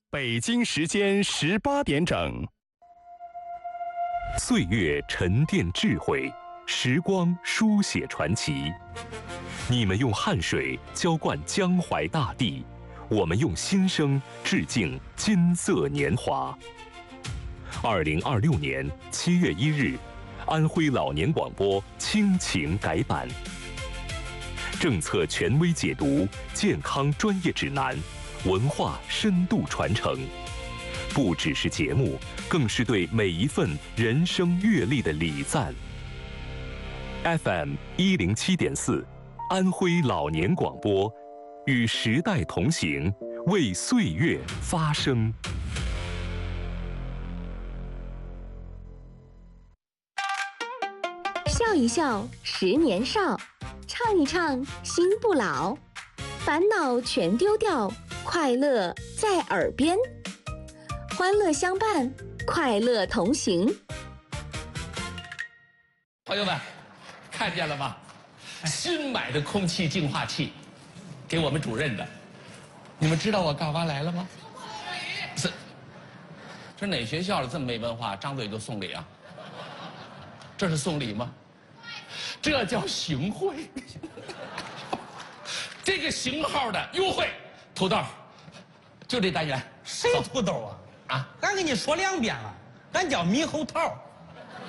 北京时间18点整。 岁月沉淀智慧，时光书写传奇。你们用汗水浇灌江淮大地，我们用心声致敬金色年华。2026年7月1日，安徽老年广播亲情改版，政策权威解读，健康专业指南，文化深度传承。不只是节目，更是对每一份人生阅历的礼赞。FM 107.4，安徽老年广播，与时代同行，为岁月发声。 笑一笑，10年少；唱一唱，心不老。烦恼全丢掉，快乐在耳边。欢乐相伴，快乐同行。 朋友们，看见了吗？新买的空气净化器，给我们主任的。你们知道我干嘛来了吗？这哪学校的这么没文化，张嘴就送礼啊？这是送礼吗？这叫行贿。这个型号的优惠，土豆，就这单元。 谁土豆啊？啊，俺跟你说2遍了，俺叫猕猴桃。